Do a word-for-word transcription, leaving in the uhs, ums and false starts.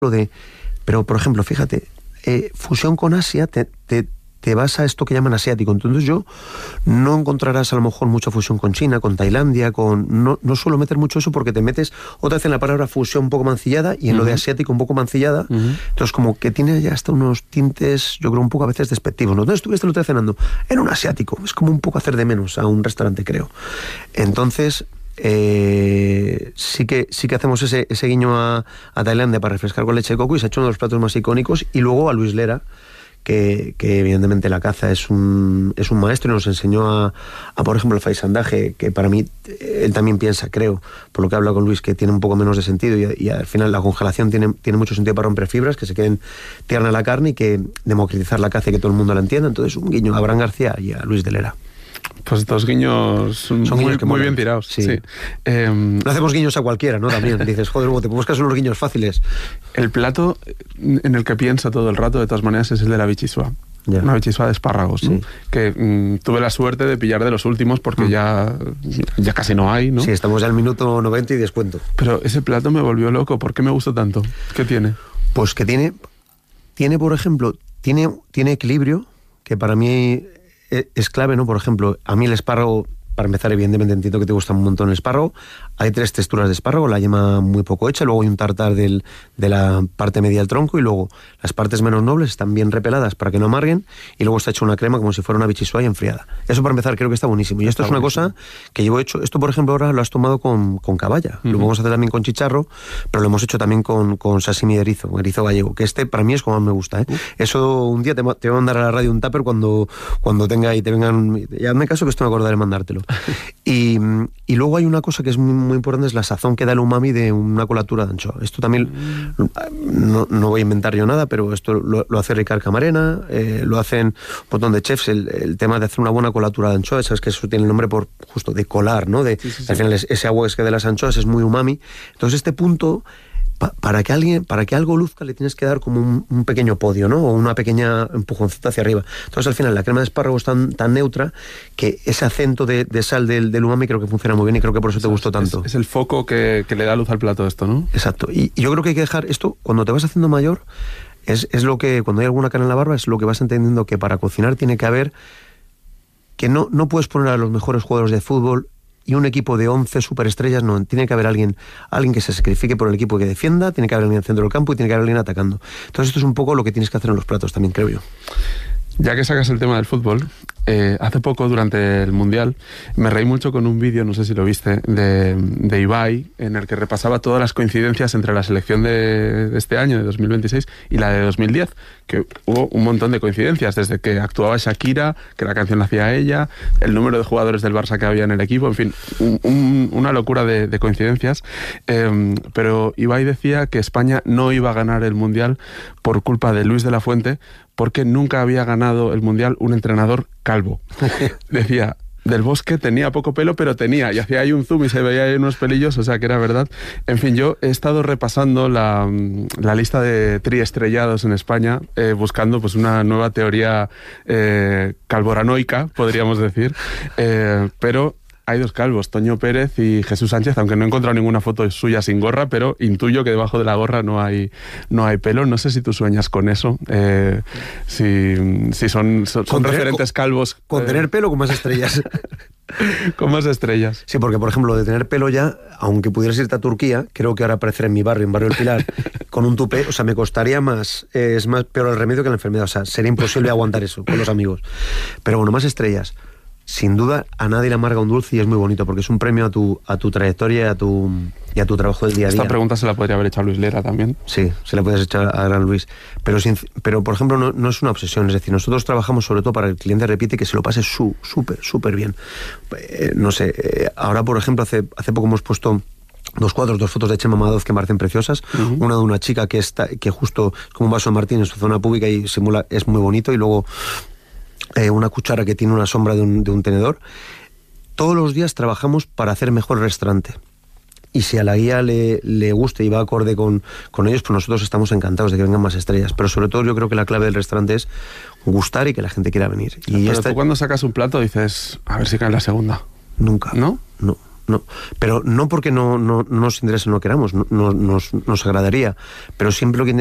de... Pero, por ejemplo, fíjate, eh, fusión con Asia, te, te, te vas a esto que llaman asiático. Entonces yo no encontrarás a lo mejor mucha fusión con China, con Tailandia, con no, no suelo meter mucho eso porque te metes otra vez en la palabra fusión un poco mancillada y en uh-huh. lo de asiático un poco mancillada. Uh-huh. Entonces como que tiene ya hasta unos tintes, yo creo, un poco a veces despectivos. ¿No? Entonces estuviste el otro día cenando en un asiático. Es como un poco hacer de menos a un restaurante, creo. Entonces... Eh, sí que sí que hacemos ese, ese guiño a, a Tailandia para refrescar con leche de coco y se ha hecho uno de los platos más icónicos. Y luego a Luis Lera, que, que evidentemente la caza es un, es un maestro y nos enseñó a, a por ejemplo, el faisandaje, que para mí él también piensa, creo, por lo que habla con Luis, que tiene un poco menos de sentido y, y al final la congelación tiene, tiene mucho sentido para romper fibras, que se queden tierna la carne y que democratizar la caza y que todo el mundo la entienda. Entonces un guiño a Abraham García y a Luis de Lera. Pues estos guiños son muy, guiños que muy bien tirados. Sí. Sí. Eh, no hacemos guiños a cualquiera, ¿no? También dices, joder, te buscas unos guiños fáciles. El plato en el que piensa todo el rato, de todas maneras, es el de la bichisua. Ya. Una bichisua de espárragos, ¿no? Sí. Que mmm, tuve la suerte de pillar de los últimos porque mm. ya, ya casi no hay, ¿no? Sí, estamos ya al minuto noventa y descuento. Pero ese plato me volvió loco. ¿Por qué me gustó tanto? ¿Qué tiene? Pues que tiene, tiene por ejemplo, tiene, tiene equilibrio, que para mí... es clave, ¿no? Por ejemplo, a mí el espárrago, para empezar, evidentemente entiendo que te gusta un montón el espárrago. Hay tres texturas de espárrago, la yema muy poco hecha, luego hay un tartar del, de la parte media del tronco y luego las partes menos nobles están bien repeladas para que no amarguen y luego está hecho una crema como si fuera una bichisua y enfriada. Eso para empezar creo que está buenísimo. Y esto está es una buenísimo. Cosa que llevo hecho, esto por ejemplo ahora lo has tomado con, con caballa, uh-huh. lo vamos a hacer también con chicharro, pero lo hemos hecho también con, con sashimi de erizo, erizo gallego, que este para mí es como más me gusta, ¿eh? Uh-huh. Eso un día te, te voy a mandar a la radio un tupper cuando, cuando tenga y te vengan, ya me caso que esto me acordaré de mandártelo. y, y luego hay una cosa que es muy, muy importante, es la sazón que da el umami de una colatura de anchoa. Esto también no, no voy a inventar yo nada, pero esto lo, lo hace Ricard Camarena, eh, lo hacen un montón de chefs, el, el tema de hacer una buena colatura de anchoa, sabes que eso tiene el nombre por justo de colar, ¿no? De, sí, sí, sí. Al final es, ese agua es que de las anchoas es muy umami. Entonces este punto, pa, para que alguien, para que algo luzca le tienes que dar como un, un pequeño podio, ¿no? O una pequeña empujoncita hacia arriba. Entonces al final la crema de espárrago es tan, tan neutra que ese acento de, de sal del, del umami creo que funciona muy bien y creo que por eso te gustó tanto. Es, es el foco que, que le da luz al plato esto, ¿no? Exacto. Y, y yo creo que hay que dejar esto, cuando te vas haciendo mayor, es, es lo que, cuando hay alguna cara en la barba, es lo que vas entendiendo que para cocinar tiene que haber, que no, no puedes poner a los mejores jugadores de fútbol y un equipo de once superestrellas, no, tiene que haber alguien alguien que se sacrifique por el equipo que defienda, tiene que haber alguien en el centro del campo y tiene que haber alguien atacando. Entonces esto es un poco lo que tienes que hacer en los platos también, creo yo. Ya que sacas el tema del fútbol, eh, hace poco, durante el Mundial, me reí mucho con un vídeo, no sé si lo viste, de, de Ibai, en el que repasaba todas las coincidencias entre la selección de, de este año, de dos mil veintiséis, y la de dos mil diez, que hubo un montón de coincidencias, desde que actuaba Shakira, que la canción la hacía ella, el número de jugadores del Barça que había en el equipo, en fin, un, un, una locura de, de coincidencias. Eh, pero Ibai decía que España no iba a ganar el Mundial por culpa de Luis de la Fuente, porque nunca había ganado el Mundial un entrenador calvo. Decía, Del Bosque tenía poco pelo, pero tenía, y hacía ahí un zoom y se veía ahí unos pelillos, o sea que era verdad. En fin, yo he estado repasando la, la lista de triestrellados en España, eh, buscando pues una nueva teoría eh, calvoranoica, podríamos decir, eh, pero... hay dos calvos, Toño Pérez y Jesús Sánchez, aunque no he encontrado ninguna foto suya sin gorra, pero intuyo que debajo de la gorra no hay, no hay pelo. No sé si tú sueñas con eso, eh, si, si son, son, son tener, referentes calvos. Con eh, tener pelo con más estrellas. Con más estrellas. Sí, porque por ejemplo, de tener pelo ya, aunque pudieras irte a Turquía, creo que ahora aparecer en mi barrio, en Barrio del Pilar, con un tupé, o sea, me costaría más, eh, es más peor el remedio que la enfermedad, o sea, sería imposible aguantar eso con los amigos. Pero bueno, más estrellas. Sin duda, a nadie le amarga un dulce y es muy bonito porque es un premio a tu, a tu trayectoria y a tu, y a tu trabajo del día a día. Esta pregunta se la podría haber hecho a Luis Lera también. Sí, se la puedes echar a Gran Luis. Pero, sin, pero por ejemplo, no, no es una obsesión. Es decir, nosotros trabajamos sobre todo para que el cliente repite que se lo pase súper, súper, súper bien. Eh, no sé, eh, ahora por ejemplo, hace, hace poco hemos puesto dos cuadros, dos fotos de Chema Madoz que me parecen preciosas. Uh-huh. Una de una chica que está que justo como un vaso de Martín en su zona pública y simula, es muy bonito. Y luego eh, una cuchara que tiene una sombra de un, de un tenedor. Todos los días trabajamos para hacer mejor el restaurante. Y si a la guía le, le guste y va acorde con, con ellos, pues nosotros estamos encantados de que vengan más estrellas. Pero sobre todo yo creo que la clave del restaurante es gustar y que la gente quiera venir. Y Pero esta... tú cuando sacas un plato dices, a ver si cae la segunda. Nunca. ¿No? No. no. Pero no porque no, no, no nos interese o no queramos, no, no, nos, nos agradaría, pero siempre lo que